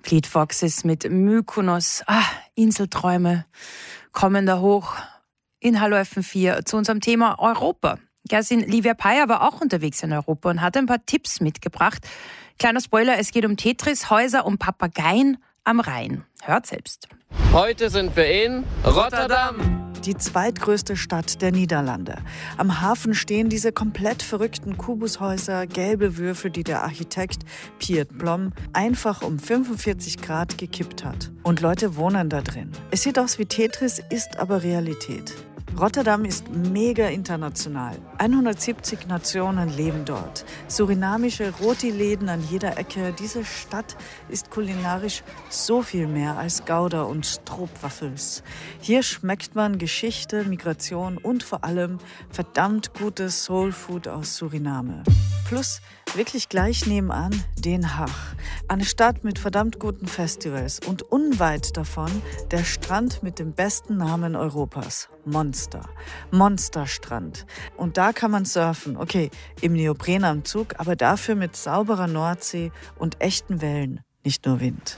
Fleet Foxes mit Mykonos. Inselträume kommen da hoch in Hallo FM4 zu unserem Thema Europa. Gersin Livia Payer war auch unterwegs in Europa und hat ein paar Tipps mitgebracht. Kleiner Spoiler, es geht um Tetris, Häuser und Papageien am Rhein. Hört selbst. Heute sind wir in Rotterdam. Die zweitgrößte Stadt der Niederlande. Am Hafen stehen diese komplett verrückten Kubushäuser, gelbe Würfel, die der Architekt Piet Blom einfach um 45 Grad gekippt hat. Und Leute wohnen da drin. Es sieht aus wie Tetris, ist aber Realität. Rotterdam ist mega international. 170 Nationen leben dort. Surinamische Roti-Läden an jeder Ecke. Diese Stadt ist kulinarisch so viel mehr als Gouda und Stroopwafels. Hier schmeckt man Geschichte, Migration und vor allem verdammt gutes Soulfood aus Suriname. Plus wirklich gleich nebenan Den Haag. Eine Stadt mit verdammt guten Festivals und unweit davon der Strand mit dem besten Namen Europas. Monsterstrand. Und da kann man surfen. Okay, im Neoprenanzug, aber dafür mit sauberer Nordsee und echten Wellen, nicht nur Wind.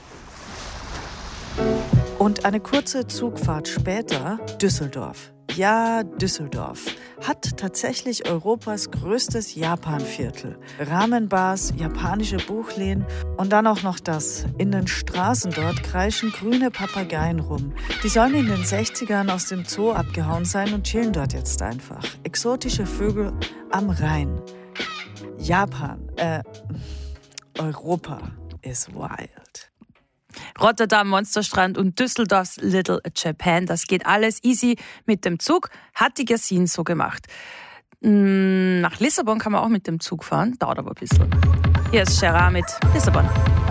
Und eine kurze Zugfahrt später Düsseldorf. Ja, Düsseldorf hat tatsächlich Europas größtes Japanviertel. Ramenbars, japanische Buchläden und dann auch noch das. In den Straßen dort kreischen grüne Papageien rum. Die sollen in den 60ern aus dem Zoo abgehauen sein und chillen dort jetzt einfach. Exotische Vögel am Rhein. Europa is wild. Rotterdam, Monsterstrand und Düsseldorfs Little Japan. Das geht alles easy mit dem Zug. Hat die Gersin so gemacht. Nach Lissabon kann man auch mit dem Zug fahren. Dauert aber ein bisschen. Hier ist Gerard mit Lissabon.